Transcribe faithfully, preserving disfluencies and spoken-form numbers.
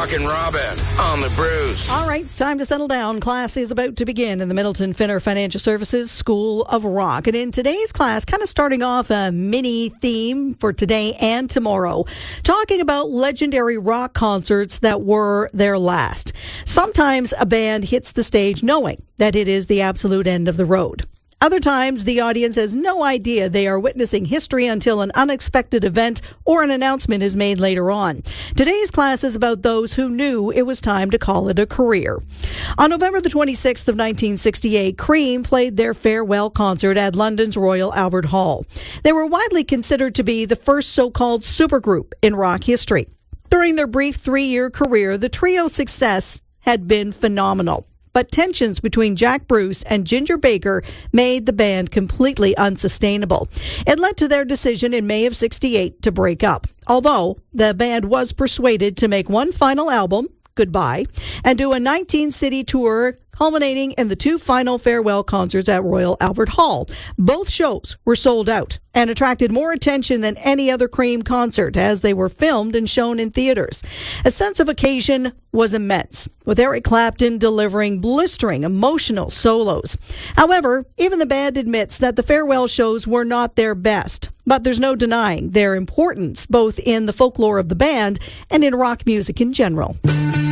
Rockin' Robin on the Bruce. All right, it's time to settle down. Class is about to begin in the Middleton Finner Financial Services School of Rock. And in today's class, kind of starting off a mini theme for today and tomorrow, talking about legendary rock concerts that were their last. Sometimes a band hits the stage knowing that it is the absolute end of the road. Other times, the audience has no idea they are witnessing history until an unexpected event or an announcement is made later on. Today's class is about those who knew it was time to call it a career. On November the twenty-sixth of nineteen sixty-eight, Cream played their farewell concert at London's Royal Albert Hall. They were widely considered to be the first so-called supergroup in rock history. During their brief three-year career, the trio's success had been phenomenal. But tensions between Jack Bruce and Ginger Baker made the band completely unsustainable. It led to their decision in May of sixty-eight to break up. Although the band was persuaded to make one final album, Goodbye, and do a nineteen-city tour culminating in the two final farewell concerts at Royal Albert Hall. Both shows were sold out and attracted more attention than any other Cream concert as they were filmed and shown in theaters. A sense of occasion was immense, with Eric Clapton delivering blistering, emotional solos. However, even the band admits that the farewell shows were not their best. But there's no denying their importance, both in the folklore of the band and in rock music in general.